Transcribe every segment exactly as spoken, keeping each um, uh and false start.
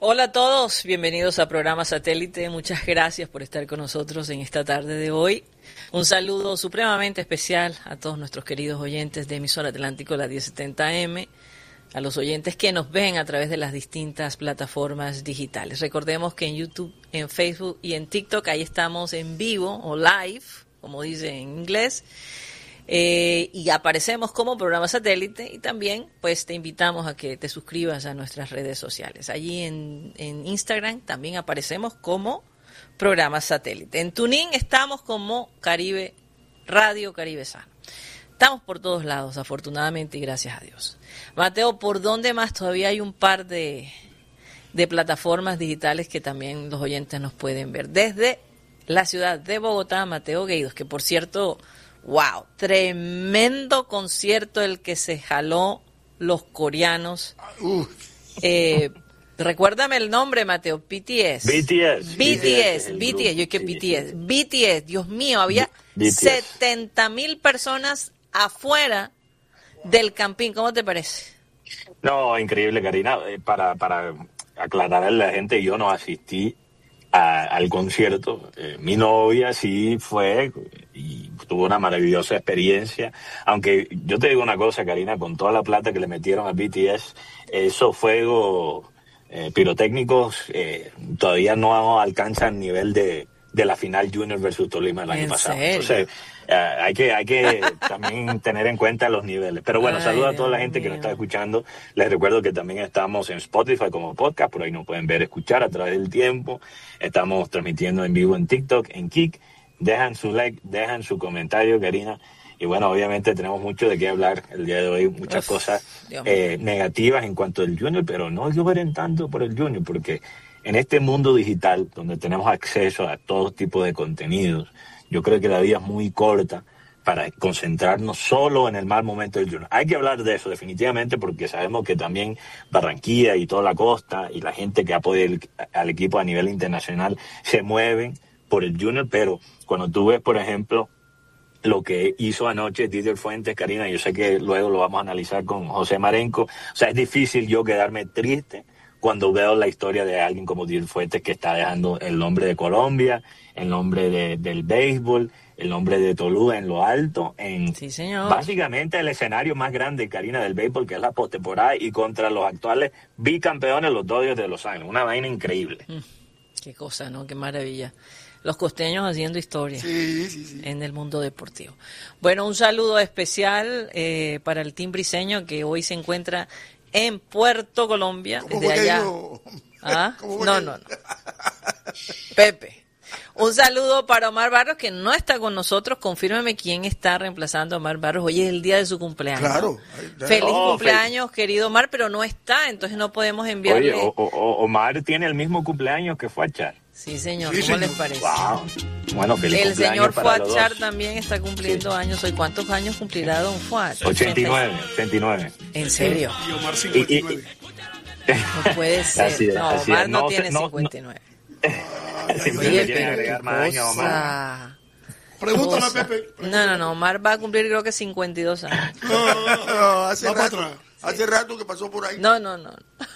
Hola a todos, bienvenidos a Programa Satélite. Muchas gracias por estar con nosotros en esta tarde de hoy. Un saludo supremamente especial a todos nuestros queridos oyentes de Emisora Atlántico, la diez setenta eme, a los oyentes que nos ven a través de las distintas plataformas digitales. Recordemos que en YouTube, en Facebook y en TikTok, ahí estamos en vivo o live, como dice en inglés. Eh, y aparecemos como Programa Satélite, y también pues te invitamos a que te suscribas a nuestras redes sociales. Allí en, en Instagram también aparecemos como Programa Satélite. En TuneIn estamos como Caribe Radio Caribe Sano. Estamos por todos lados, afortunadamente, y gracias a Dios. Mateo, ¿por dónde más? Todavía hay un par de, de plataformas digitales que también los oyentes nos pueden ver. Desde la ciudad de Bogotá, Mateo Gueidos, que por cierto... Wow, tremendo concierto el que se jaló los coreanos. Uh. Eh, recuérdame el nombre, Mateo. B T S. B T S. B T S. B T S. Yo que B T S. B T S. Dios mío, había setenta mil personas afuera del campín. ¿Cómo te parece? No, increíble, Karina. Para, para aclarar a la gente, yo no asistí a, al concierto. Eh, mi novia sí fue y tuvo una maravillosa experiencia, aunque yo te digo una cosa, Karina, con toda la plata que le metieron a B T S, esos fuegos eh, pirotécnicos eh, todavía no alcanzan el nivel de, de la final Junior versus Tolima el año pasado. ¿Serio? Entonces eh, hay que hay que también tener en cuenta los niveles. Pero bueno, saludo a toda la gente que nos está escuchando. Les recuerdo que también estamos en Spotify como podcast, por ahí nos pueden ver, escuchar a través del tiempo. Estamos transmitiendo en vivo en TikTok, en Kik. Dejan su like, dejan su comentario, Karina. Y bueno, obviamente tenemos mucho de qué hablar el día de hoy, muchas Uf, cosas eh, negativas en cuanto al Junior, pero no lloren tanto por el Junior, porque en este mundo digital, donde tenemos acceso a todo tipo de contenidos, yo creo que la vida es muy corta para concentrarnos solo en el mal momento del Junior. Hay que hablar de eso definitivamente, porque sabemos que también Barranquilla y toda la costa y la gente que apoya el, al equipo a nivel internacional se mueven por el Junior, pero cuando tú ves, por ejemplo, lo que hizo anoche Didier Fuentes, Karina, yo sé que luego lo vamos a analizar con José Marenco, o sea, es difícil yo quedarme triste cuando veo la historia de alguien como Didier Fuentes, que está dejando el nombre de Colombia, el nombre de, del béisbol, el nombre de Tolú en lo alto, en sí, señor. Básicamente el escenario más grande, Karina, del béisbol, que es la postemporada, y contra los actuales bicampeones, los Dodgers de Los Ángeles. Una vaina increíble. Mm, qué cosa, ¿no? Qué maravilla. Los costeños haciendo historia sí, sí, sí. en el mundo deportivo. Bueno, un saludo especial eh, para el team briseño, que hoy se encuentra en Puerto Colombia, desde allá. ¿Ah? No, no, no. Pepe. Un saludo para Omar Barros, que no está con nosotros. Confírmeme quién está reemplazando a Omar Barros. Hoy es el día de su cumpleaños. Claro. Feliz oh, cumpleaños, fel- querido Omar, pero no está, entonces no podemos enviarle. Oye, o, o, Omar tiene el mismo cumpleaños que Fuachar. Sí, señor. Sí, ¿Cómo señor. les parece? Wow. Bueno, feliz El cumpleaños señor para los Fuachar dos. también está cumpliendo sí. años hoy. ¿Cuántos años cumplirá don Fuach? ochenta y nueve, ochenta y nueve. ¿En serio? Y Omar cincuenta y nueve. No puede ser. Así es, no, así Omar es. no, no tiene no, cincuenta y nueve. Siempre Oye, le quieren agregar más años a Omar. Pregúntame, Cosa. Pepe. No, no, no. Omar va a cumplir creo que cincuenta y dos años. No, no, no, no, hace rato. Hace rato que pasó por ahí. No, no, no.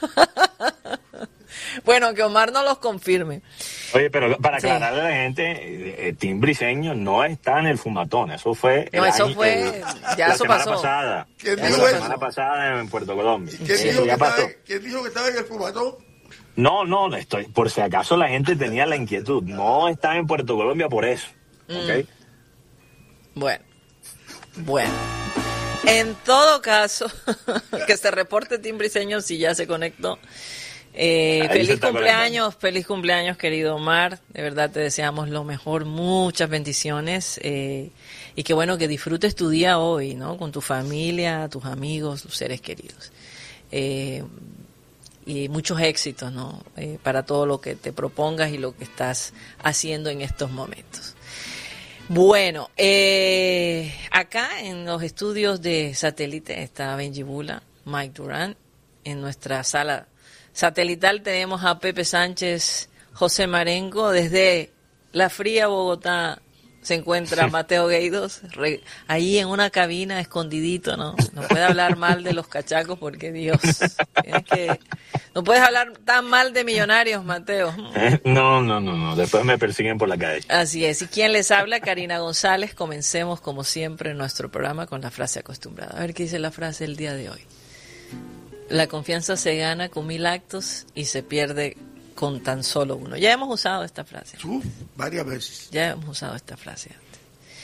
Bueno, que Omar no los confirme. Oye, pero para Sí. aclararle a la gente, el Team Briseño no está en el fumatón. Eso fue. No, el eso año, fue- el- ya la eso semana pasó. pasada. ¿Quién La dijo semana eso? pasada en Puerto Colombia. ¿Quién, Sí, dijo que ya estaba, pasó. ¿Quién dijo que estaba en el fumatón? No, no, no estoy. Por si acaso la gente tenía la inquietud. No está en Puerto Colombia por eso. ¿Ok? Bueno, bueno. En todo caso, que se reporte Tim Briseño si ya se conectó. Eh, Ahí se feliz está cumpleaños, conectando. feliz cumpleaños, querido Omar. De verdad te deseamos lo mejor, muchas bendiciones. Eh, y qué bueno que disfrutes tu día hoy, ¿no? Con tu familia, tus amigos, tus seres queridos. Eh, y muchos éxitos, ¿no? Eh, para todo lo que te propongas y lo que estás haciendo en estos momentos. Bueno, eh, acá en los estudios de satélite está Benji Bula, Mike Durán. En nuestra sala satelital tenemos a Pepe Sánchez, José Marengo, desde la fría Bogotá, se encuentra Mateo Gueidos, re, ahí en una cabina escondidito, ¿no? No puede hablar mal de los cachacos porque Dios, tienes que, no puedes hablar tan mal de Millonarios, Mateo. No, no, no, no, después me persiguen por la calle. Así es, y quien les habla, Karina González. Comencemos como siempre nuestro programa con la frase acostumbrada. A ver qué dice la frase el día de hoy. La confianza se gana con mil actos y se pierde con tan solo uno. Ya hemos usado esta frase. Uf, varias veces. Ya hemos usado esta frase antes.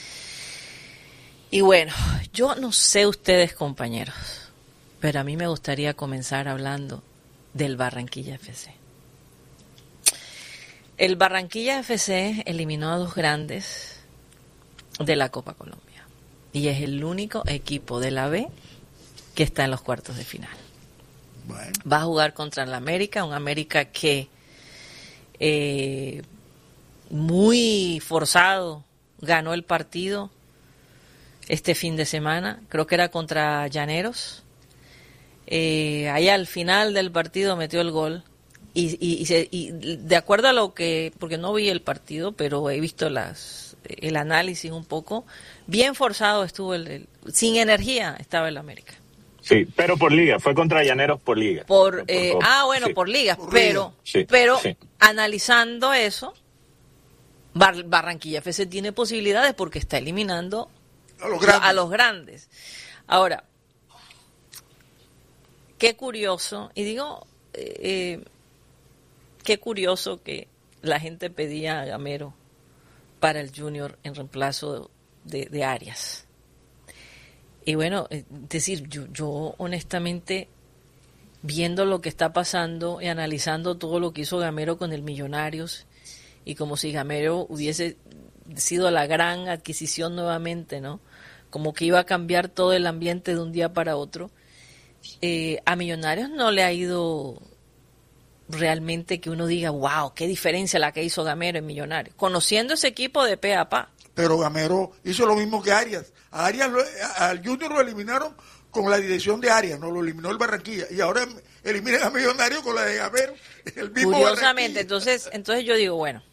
Y bueno, yo no sé ustedes, compañeros, pero a mí me gustaría comenzar hablando del Barranquilla F C. El Barranquilla F C eliminó a dos grandes de la Copa Colombia y es el único equipo de la B que está en los cuartos de final. Bueno. Va a jugar contra el América, un América que eh, muy forzado ganó el partido este fin de semana, creo que era contra Llaneros. Eh, ahí al final del partido metió el gol y, y, y, se, y de acuerdo a lo que, porque no vi el partido, pero he visto las el análisis un poco, bien forzado estuvo el, el sin energía estaba el América. Sí, pero por liga, fue contra Llaneros por liga. Por, por, eh, por, ah, bueno, sí. por ligas, Por pero, liga. Sí, pero sí. analizando eso, Bar- Barranquilla F C tiene posibilidades porque está eliminando A los grandes. a los grandes. Ahora, qué curioso, y digo, eh, eh, qué curioso que la gente pedía a Gamero para el Junior en reemplazo de, de Arias. Y bueno, es decir, yo, yo honestamente, viendo lo que está pasando y analizando todo lo que hizo Gamero con el Millonarios, y como si Gamero hubiese sido la gran adquisición nuevamente, ¿no? Como que iba a cambiar todo el ambiente de un día para otro. Eh, a Millonarios no le ha ido realmente que uno diga, wow, qué diferencia la que hizo Gamero en Millonarios, conociendo ese equipo de pe a pa. Pero Gamero hizo lo mismo que Arias. A Arias lo, a- al Junior lo eliminaron con la dirección de Arias, no lo eliminó el Barranquilla. Y ahora eliminan a Millonarios con la de Gamero. El mismo Curiosamente, Barranquilla. entonces, entonces yo digo, bueno,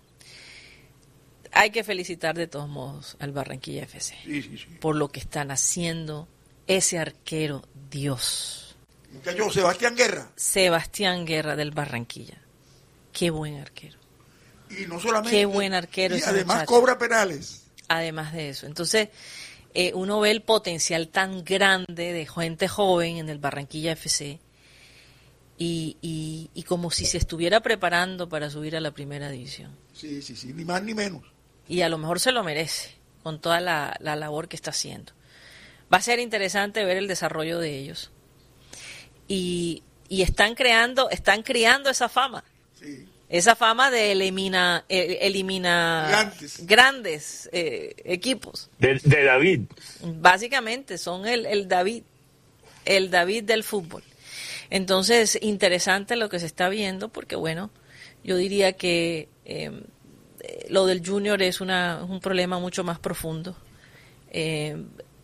hay que felicitar de todos modos al Barranquilla F C Sí, sí, sí. por lo que están haciendo ese arquero Dios. Muchacho, Sebastián Guerra. Sebastián Guerra del Barranquilla. Qué buen arquero. Y no solamente. Qué buen arquero Y ese además muchacho. cobra penales. Además de eso. Entonces, eh, uno ve el potencial tan grande de gente joven en el Barranquilla F C y, y, y como si se estuviera preparando para subir a la primera división. Sí, sí, sí, ni más ni menos. Y a lo mejor se lo merece con toda la, la labor que está haciendo. Va a ser interesante ver el desarrollo de ellos. Y, y están creando, están creando esa fama. Sí. Esa fama de elimina, eh, elimina Grandes. grandes eh, equipos. De, de David. Básicamente son el, el David, el David del fútbol. Entonces, interesante lo que se está viendo, porque bueno, yo diría que eh, lo del Junior es una, un problema mucho más profundo. Eh,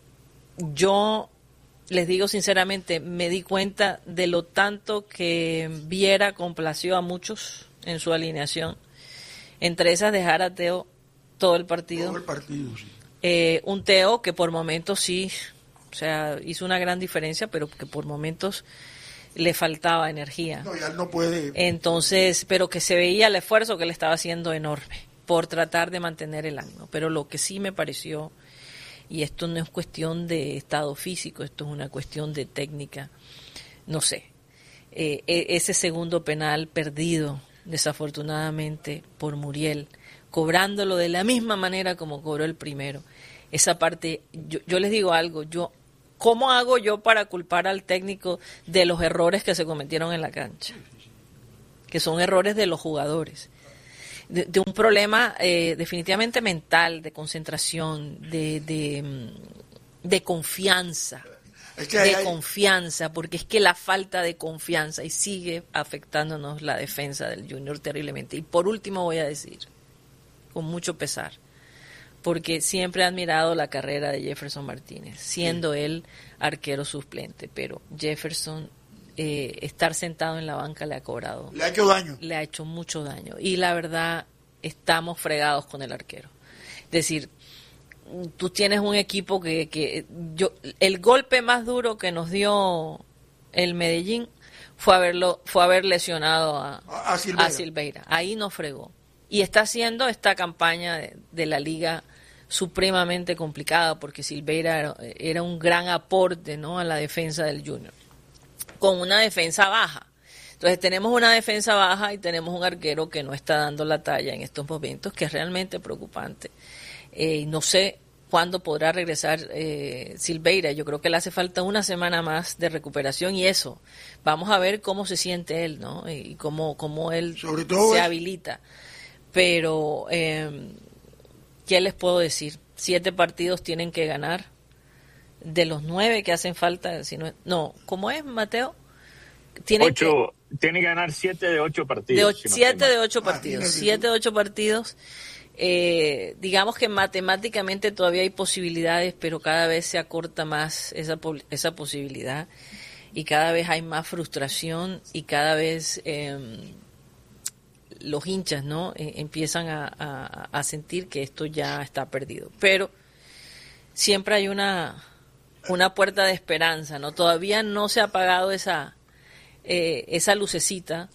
yo les digo sinceramente, me di cuenta de lo tanto que Viera complació a muchos en su alineación. Entre esas, dejar a Teo todo el partido. Todo el partido, sí. Eh, un Teo que por momentos sí, o sea, hizo una gran diferencia, pero que por momentos le faltaba energía. No, ya él no puede. Entonces, pero que se veía el esfuerzo que él estaba haciendo enorme por tratar de mantener el ánimo. Pero lo que sí me pareció, y esto no es cuestión de estado físico, esto es una cuestión de técnica, no sé, eh, ese segundo penal perdido, desafortunadamente, por Muriel, cobrándolo de la misma manera como cobró el primero. Esa parte, yo, yo les digo algo, yo, ¿cómo hago yo para culpar al técnico de los errores que se cometieron en la cancha? Que son errores de los jugadores. De, de un problema eh, definitivamente mental, de concentración, de, de, de confianza. Es que de hay- confianza, porque es que la falta de confianza y sigue afectándonos la defensa del Junior terriblemente. Y por último voy a decir, con mucho pesar, porque siempre he admirado la carrera de Jefferson Martínez, siendo sí. él arquero suplente, pero Jefferson, eh, estar sentado en la banca le ha cobrado. Le ha hecho daño. Le ha hecho mucho daño. Y la verdad, estamos fregados con el arquero. Es decir, tú tienes un equipo que, que yo el golpe más duro que nos dio el Medellín fue haberlo fue haber lesionado a, a, Silveira. a Silveira. Ahí nos fregó. Y está haciendo esta campaña de, de la liga supremamente complicada porque Silveira era, era un gran aporte, ¿no?, a la defensa del Junior. Con una defensa baja. Entonces tenemos una defensa baja y tenemos un arquero que no está dando la talla en estos momentos, que es realmente preocupante. Eh, no sé cuándo podrá regresar eh, Silveira. Yo creo que le hace falta una semana más de recuperación y eso. Vamos a ver cómo se siente él, ¿no? Y cómo, cómo él Sobre todo se es... habilita. Pero, eh, ¿qué les puedo decir? Siete partidos tienen que ganar. De los nueve que hacen falta, si no, no, ¿cómo es, Mateo? Tienen ocho, que, tiene que ganar siete de ocho partidos. De ocho, si no siete de ocho ah, partidos. Siete de ocho partidos. Eh, digamos que matemáticamente todavía hay posibilidades, pero cada vez se acorta más esa, esa posibilidad y cada vez hay más frustración y cada vez eh, los hinchas, ¿no?, eh, empiezan a, a, a sentir que esto ya está perdido. Pero siempre hay una, una puerta de esperanza, ¿no? Todavía no se ha apagado esa Eh, esa lucecita,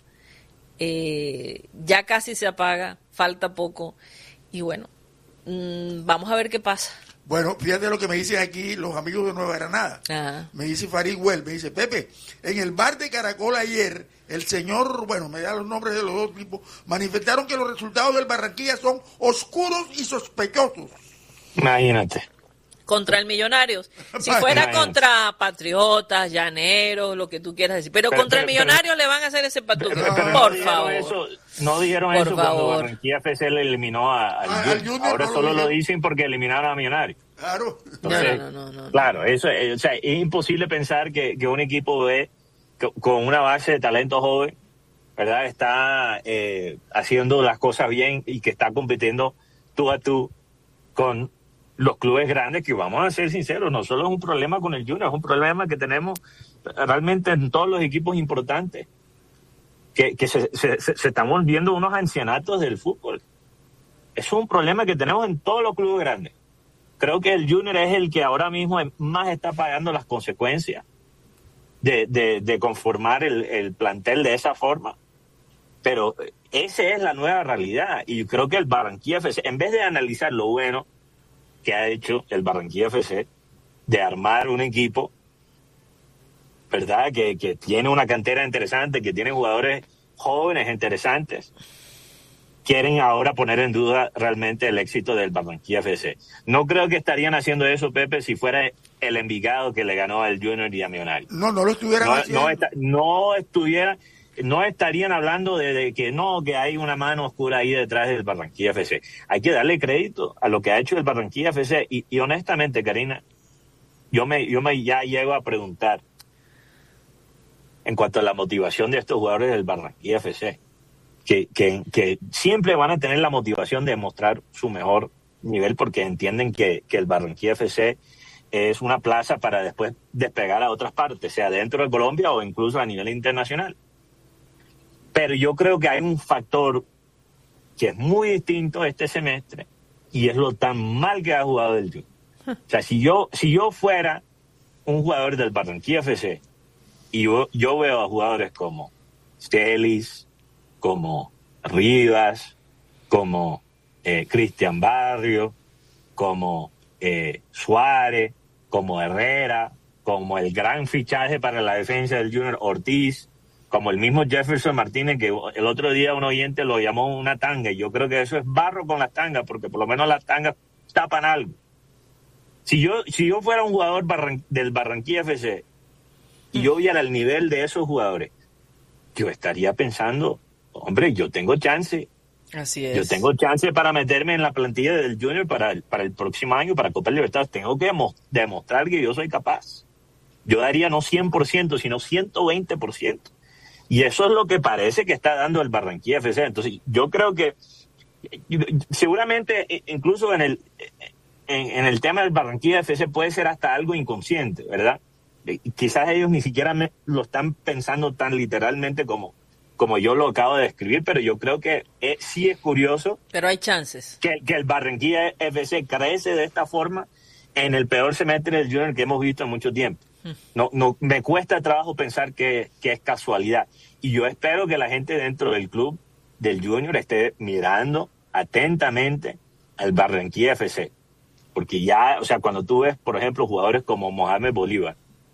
eh, ya casi se apaga, falta poco y bueno, mmm, vamos a ver qué pasa. Bueno, fíjate lo que me dicen aquí los amigos de Nueva Granada. Ajá. Me dice Farid Well, me dice, Pepe, en el bar de Caracol ayer, el señor, bueno, me da los nombres de los dos tipos, manifestaron que los resultados del Barranquilla son oscuros y sospechosos. Imagínate. Contra el Millonarios. Si fuera Imagínate. Contra Patriotas, Llaneros, lo que tú quieras decir. Pero, pero contra pero, el Millonarios pero, le van a hacer ese patuco. Pero, pero por no favor. Eso, no dijeron por eso favor. cuando Barranquilla F C le eliminó a, al ah, Junior. Junior. Ahora no solo lo, lo dicen porque eliminaron a Millonarios. Claro. Entonces, no, no, no, no, no. Claro, eso es, o sea, es imposible pensar que, que un equipo B que, con una base de talento joven, ¿verdad?, está eh, haciendo las cosas bien y que está compitiendo tú a tú con los clubes grandes, que vamos a ser sinceros, no solo es un problema con el Junior, es un problema que tenemos realmente en todos los equipos importantes, que, que se, se, se están volviendo unos ancianatos del fútbol. Es un problema que tenemos en todos los clubes grandes. Creo que el Junior es el que ahora mismo más está pagando las consecuencias de, de, de conformar el, el plantel de esa forma. Pero esa es la nueva realidad. Y creo que el Barranquilla F C, en vez de analizar lo bueno que ha hecho el Barranquilla F C, de armar un equipo, ¿verdad?, que, que tiene una cantera interesante, que tiene jugadores jóvenes interesantes, quieren ahora poner en duda realmente el éxito del Barranquilla F C. No creo que estarían haciendo eso, Pepe, si fuera el Envigado que le ganó al Junior y a Millonarios. No, no lo estuvieran no, haciendo. No, está, no estuviera, no estarían hablando de, de que no, que hay una mano oscura ahí detrás del Barranquilla F C. Hay que darle crédito a lo que ha hecho el Barranquilla F C. Y, y honestamente, Karina, yo me, yo me ya llego a preguntar en cuanto a la motivación de estos jugadores del Barranquilla F C. Que, que, que siempre van a tener la motivación de mostrar su mejor nivel porque entienden que, que el Barranquilla F C es una plaza para después despegar a otras partes, sea dentro de Colombia o incluso a nivel internacional. Pero yo creo que hay un factor que es muy distinto este semestre y es lo tan mal que ha jugado el Junior. O sea, si yo, si yo fuera un jugador del Barranquilla F C y yo, yo veo a jugadores como Celis, como Rivas, como eh, Cristian Barrio, como eh, Suárez, como Herrera, como el gran fichaje para la defensa del Junior Ortiz, como el mismo Jefferson Martínez, que el otro día un oyente lo llamó una tanga, y yo creo que eso es barro con las tangas, porque por lo menos las tangas tapan algo. Si yo, si yo fuera un jugador barran, del Barranquilla F C y yo viera el nivel de esos jugadores, yo estaría pensando, hombre, yo tengo chance. Así es. Yo tengo chance para meterme en la plantilla del Junior para el, para el próximo año, para Copa Libertadores. Tengo que demo, demostrar que yo soy capaz. Yo daría no cien por ciento, sino ciento veinte por ciento. Y eso es lo que parece que está dando el Barranquilla F C. Entonces, yo creo que seguramente, incluso en el, en, en el tema del Barranquilla F C puede ser hasta algo inconsciente, ¿verdad? Quizás ellos ni siquiera me, lo están pensando tan literalmente como como yo lo acabo de describir, pero yo creo que es, sí es curioso. Pero hay chances. Que, que el Barranquilla F C crece de esta forma en el peor semestre del Junior que hemos visto en mucho tiempo. Hmm. No, no, me cuesta trabajo pensar que, que es casualidad. Y yo espero que la gente dentro del club del Junior esté mirando atentamente al Barranquilla F C. Porque ya, o sea, cuando tú ves, por ejemplo, jugadores como Mohamed Bolívar,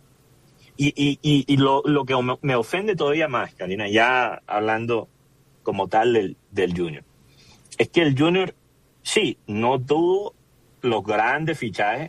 y, y, y, y lo, lo que me ofende todavía más, Karina, ya hablando como tal del, del Junior, es que el Junior, sí, no tuvo los grandes fichajes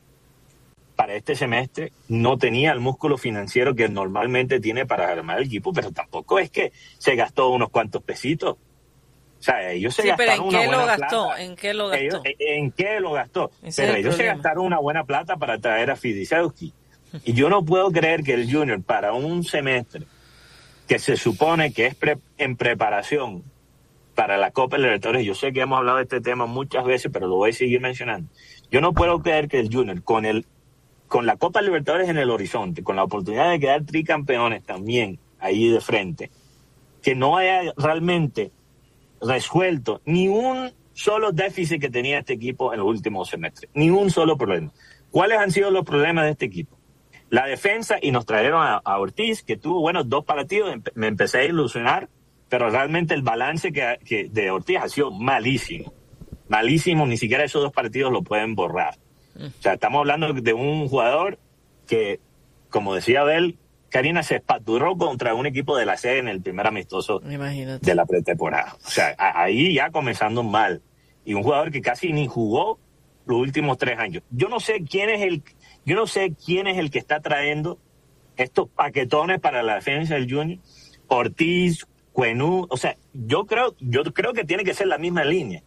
para este semestre, no tenía el músculo financiero que normalmente tiene para armar el equipo, pero tampoco es que se gastó unos cuantos pesitos. O sea, ellos se sí, gastaron pero ¿en qué una lo buena gastó? plata. ¿En qué lo gastó? Ellos, ¿En qué lo gastó? Ese pero es el ellos problema. se gastaron una buena plata para traer a Fidisewski. Y yo no puedo creer que el Junior, para un semestre que se supone que es pre- en preparación para la Copa Libertadores, yo sé que hemos hablado de este tema muchas veces, pero lo voy a seguir mencionando. Yo no puedo creer que el Junior, con el con la Copa Libertadores en el horizonte, con la oportunidad de quedar tricampeones también ahí de frente, que no haya realmente resuelto ni un solo déficit que tenía este equipo en los últimos semestres, ni un solo problema. ¿Cuáles han sido los problemas de este equipo? La defensa, y nos trajeron a, a Ortiz, que tuvo, bueno, dos partidos, empe- me empecé a ilusionar, pero realmente el balance que, que de Ortiz ha sido malísimo, malísimo, ni siquiera esos dos partidos lo pueden borrar. O sea, estamos hablando de un jugador que, como decía Abel, Karina, se espaturró contra un equipo de la C en el primer amistoso Imagínate. de la pretemporada. O sea, a, ahí ya comenzando mal. Y un jugador que casi ni jugó los últimos tres años. Yo no sé quién es el, yo no sé quién es el que está trayendo estos paquetones para la defensa del Junior. Ortiz, Cuenú, o sea, yo creo, yo creo que tiene que ser la misma línea.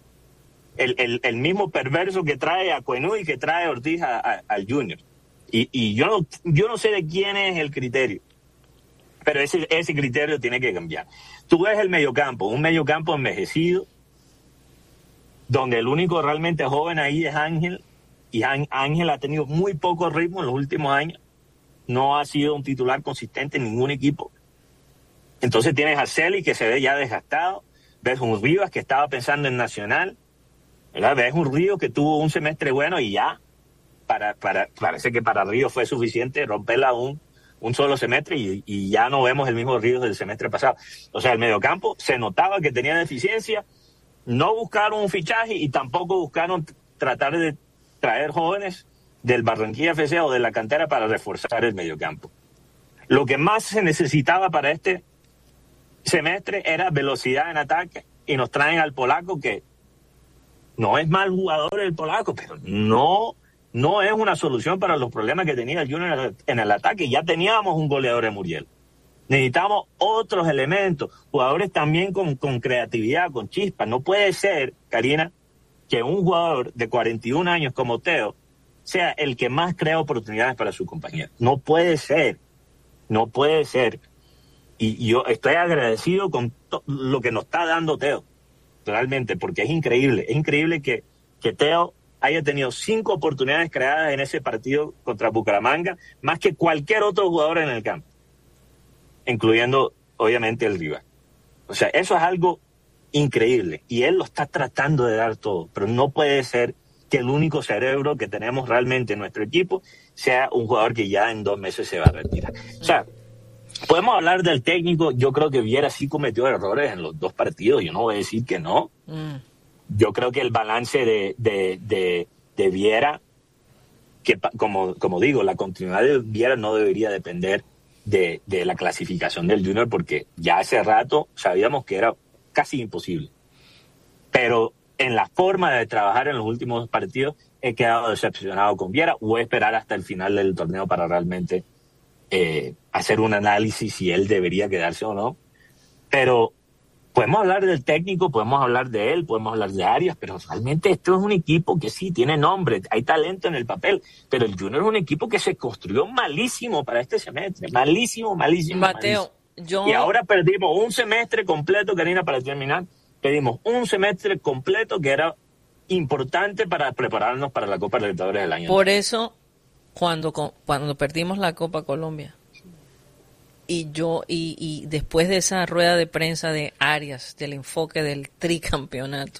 El, el, el mismo perverso que trae a Cuenú y que trae a Ortiz a, a, al Junior. Y, y yo no, yo no sé de quién es el criterio, pero ese, ese criterio tiene que cambiar. Tú ves el mediocampo, un mediocampo envejecido, donde el único realmente joven ahí es Ángel, y Ángel ha tenido muy poco ritmo en los últimos años, no ha sido un titular consistente en ningún equipo. Entonces tienes a Celi, que se ve ya desgastado, ves un Rivas que estaba pensando en Nacional, ¿verdad? Ves un Río que tuvo un semestre bueno y ya, para, para, parece que para Río fue suficiente romperla un, un solo semestre y, y ya no vemos el mismo Río del semestre pasado. O sea, el mediocampo se notaba que tenía deficiencia, no buscaron un fichaje y tampoco buscaron tratar de traer jóvenes del Barranquilla F C o de la cantera para reforzar el mediocampo. Lo que más se necesitaba para este semestre era velocidad en ataque y nos traen al polaco, que no es mal jugador el polaco, pero no, no es una solución para los problemas que tenía el Junior en el ataque. Ya teníamos un goleador de Muriel. Necesitamos otros elementos, jugadores también con, con creatividad, con chispa. No puede ser, Karina, que un jugador de cuarenta y un años como Teo sea el que más crea oportunidades para su compañero. No puede ser, no puede ser. Y yo estoy agradecido con to- lo que nos está dando Teo, realmente, porque es increíble, es increíble que, que Teo haya tenido cinco oportunidades creadas en ese partido contra Bucaramanga, más que cualquier otro jugador en el campo, incluyendo obviamente el rival. O sea, eso es algo increíble y él lo está tratando de dar todo, pero no puede ser que el único cerebro que tenemos realmente en nuestro equipo sea un jugador que ya en dos meses se va a retirar. O sea, podemos hablar del técnico. Yo creo que Viera sí cometió errores en los dos partidos, yo no voy a decir que no. Mm. Yo creo que el balance de, de, de, de Viera, que como, como digo, la continuidad de Viera no debería depender de, de la clasificación del Junior, porque ya hace rato sabíamos que era casi imposible. Pero en la forma de trabajar en los últimos partidos he quedado decepcionado con Viera. Voy a esperar hasta el final del torneo para realmente eh, hacer un análisis si él debería quedarse o no. Pero podemos hablar del técnico, podemos hablar de él, podemos hablar de Arias, pero realmente esto es un equipo que sí tiene nombre, hay talento en el papel, pero el Junior es un equipo que se construyó malísimo para este semestre, malísimo, malísimo, Mateo, malísimo. Yo... Y ahora perdimos un semestre completo, Karina, para terminar, perdimos un semestre completo que era importante para prepararnos para la Copa Libertadores del año. Por eso, cuando, cuando perdimos la Copa Colombia, Y yo, y, y después de esa rueda de prensa de Arias, del enfoque del tricampeonato,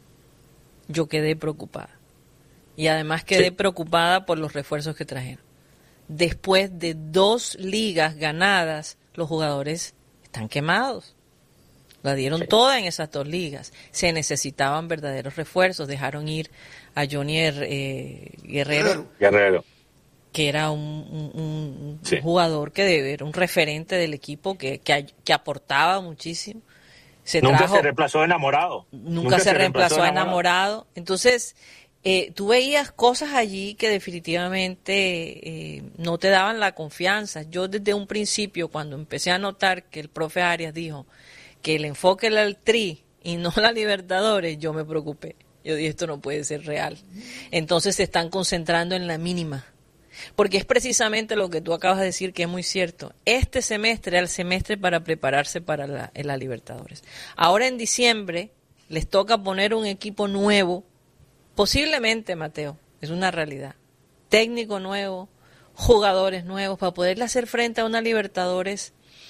yo quedé preocupada. Y además quedé sí. preocupada por los refuerzos que trajeron. Después de dos ligas ganadas, los jugadores están quemados. La dieron sí. toda en esas dos ligas. Se necesitaban verdaderos refuerzos. Dejaron ir a Johnny eh, Guerrero, Guerrero, que era un, un, un sí. jugador que era un referente del equipo, que, que, que aportaba muchísimo. Se nunca trajo, se reemplazó enamorado. Nunca, nunca se, se reemplazó enamorado. enamorado. Entonces, eh, tú veías cosas allí que definitivamente eh, no te daban la confianza. Yo desde un principio, cuando empecé a notar que el profe Arias dijo que el enfoque era el Tri y no la Libertadores, yo me preocupé. Yo dije, esto no puede ser real. Entonces se están concentrando en la mínima. Porque es precisamente lo que tú acabas de decir, que es muy cierto. Este semestre era el semestre para prepararse para la, la Libertadores. Ahora en diciembre les toca poner un equipo nuevo, posiblemente, Mateo, es una realidad. Técnico nuevo, jugadores nuevos, para poderle hacer frente a una Libertadores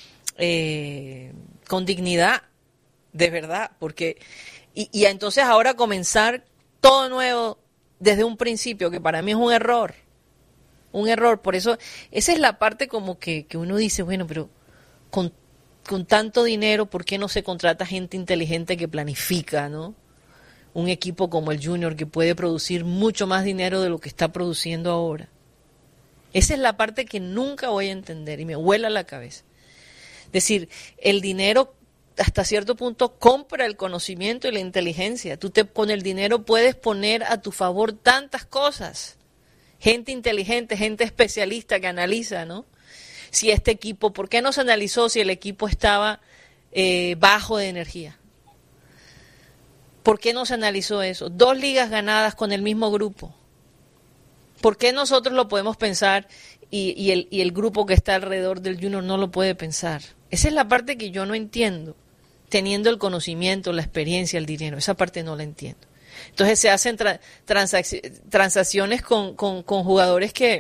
eh, con dignidad, de verdad. Porque y, y entonces ahora comenzar todo nuevo desde un principio, que para mí es un error. Un error, por eso, esa es la parte como que, que uno dice, bueno, pero con, con tanto dinero, ¿por qué no se contrata gente inteligente que planifica, ¿no? Un equipo como el Junior que puede producir mucho más dinero de lo que está produciendo ahora. Esa es la parte que nunca voy a entender y me vuela la cabeza. Es decir, el dinero hasta cierto punto compra el conocimiento y la inteligencia. Tú te, con el dinero puedes poner a tu favor tantas cosas. Gente inteligente, gente especialista que analiza, ¿no? Si este equipo, ¿por qué no se analizó si el equipo estaba eh, bajo de energía? ¿Por qué no se analizó eso? Dos ligas ganadas con el mismo grupo. ¿Por qué nosotros lo podemos pensar y, y, el, y el grupo que está alrededor del Junior no lo puede pensar? Esa es la parte que yo no entiendo, teniendo el conocimiento, la experiencia, el dinero. Esa parte no la entiendo. Entonces se hacen tra- transac- transacciones con, con, con jugadores que,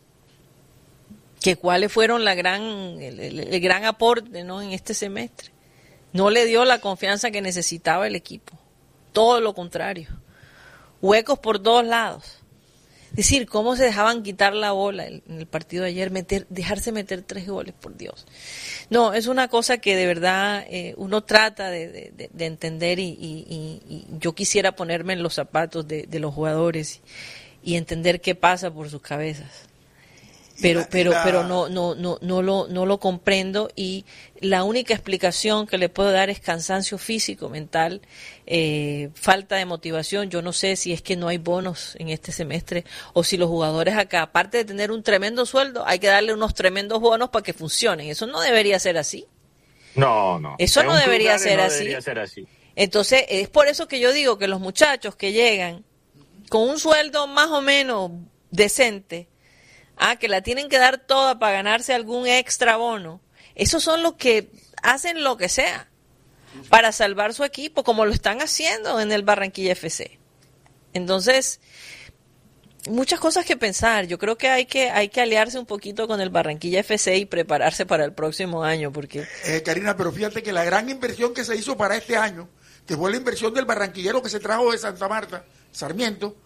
que cuáles fueron la gran, el, el, el gran aporte, ¿no? En este semestre. No le dio la confianza que necesitaba el equipo. Todo lo contrario. Huecos por todos lados. Es decir, cómo se dejaban quitar la bola en el partido de ayer, meter, dejarse meter tres goles, por Dios. No, es una cosa que de verdad eh, uno trata de, de, de entender y, y, y yo quisiera ponerme en los zapatos de, de los jugadores y entender qué pasa por sus cabezas. Pero, la, pero, la... pero no, no, no, no lo, no lo comprendo y la única explicación que le puedo dar es cansancio físico, mental, eh, falta de motivación. Yo no sé si es que no hay bonos en este semestre o si los jugadores acá, aparte de tener un tremendo sueldo, hay que darle unos tremendos bonos para que funcionen. Eso no debería ser así. No, no. Eso no debería ser, no así. debería ser así. Entonces, es por eso que yo digo que los muchachos que llegan con un sueldo más o menos decente, ah, que la tienen que dar toda para ganarse algún extra bono. Esos son los que hacen lo que sea para salvar su equipo, como lo están haciendo en el Barranquilla F C. Entonces, muchas cosas que pensar. Yo creo que hay que hay que aliarse un poquito con el Barranquilla F C y prepararse para el próximo año, porque eh, Karina, pero fíjate que la gran inversión que se hizo para este año, que fue la inversión del barranquillero que se trajo de Santa Marta, Sarmiento,